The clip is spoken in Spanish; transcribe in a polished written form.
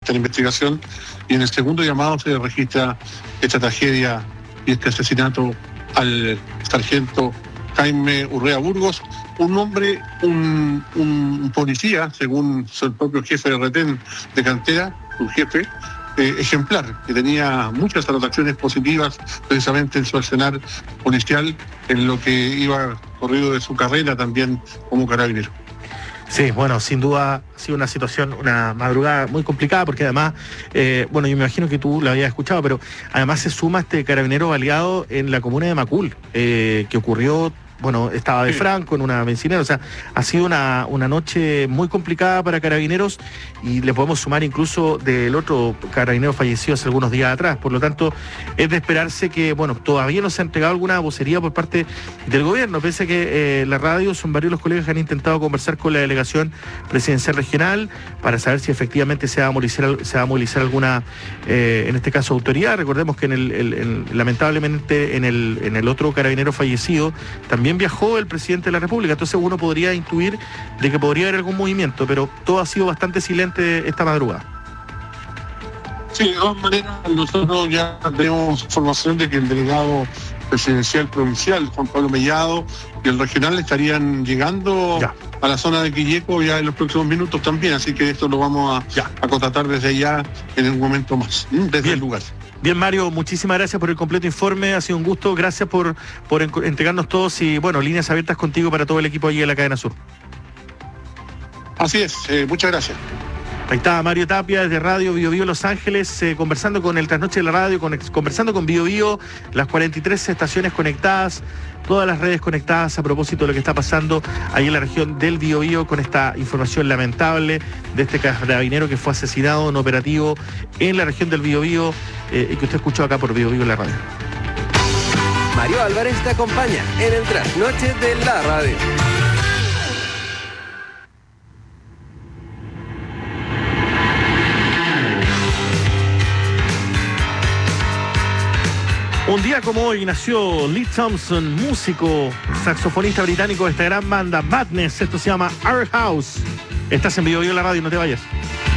esta investigación, y en el segundo llamado se registra esta tragedia y este asesinato al sargento Jaime Urrea Burgos, un hombre, un policía, según el propio jefe de retén de cantera, un jefe ejemplar, que tenía muchas anotaciones positivas precisamente en su accionar policial, en lo que iba corrido de su carrera también como carabinero. Sí, bueno, sin duda ha sido una situación, una madrugada muy complicada, porque además, bueno, yo me imagino que tú lo habías escuchado, pero además se suma este carabinero baleado en la comuna de Macul, que ocurrió, bueno, estaba de Franco en una bencinera, o sea, ha sido una noche muy complicada para carabineros, y le podemos sumar incluso del otro carabinero fallecido hace algunos días atrás. Por lo tanto, es de esperarse que, bueno, todavía no se ha entregado alguna vocería por parte del gobierno, pese a que la radio, son varios los colegas que han intentado conversar con la delegación presidencial regional para saber si efectivamente se va a movilizar alguna, en este caso, autoridad. Recordemos que lamentablemente en el otro carabinero fallecido también viajó el presidente de la República, entonces uno podría intuir de que podría haber algún movimiento, pero todo ha sido bastante silente esta madrugada. Sí, de todas maneras, nosotros ya tenemos información de que el delegado presidencial provincial, Juan Pablo Mellado, y el regional estarían llegando a la zona de Quilleco ya en los próximos minutos también, así que esto lo vamos a contratar desde ya en un momento más, desde el lugar. Bien, Mario, muchísimas gracias por el completo informe, ha sido un gusto, gracias por entregarnos todos, y bueno, líneas abiertas contigo para todo el equipo allí de la Cadena Sur. Así es, muchas gracias. Ahí está Mario Tapia desde Radio Bio Bio Los Ángeles, conversando con el Trasnoche de la Radio, conversando con Bio Bio, las 43 estaciones conectadas, todas las redes conectadas a propósito de lo que está pasando ahí en la región del Bio Bio, con esta información lamentable de este carabinero que fue asesinado en operativo en la región del Bio Bio, y que usted escuchó acá por Bio Bio en la radio. Mario Álvarez te acompaña en el Trasnoche de la Radio. Un día como hoy nació Lee Thompson, músico, saxofonista británico de esta gran banda Madness. Esto se llama Our House. Estás en Bio Bio la Radio, no te vayas.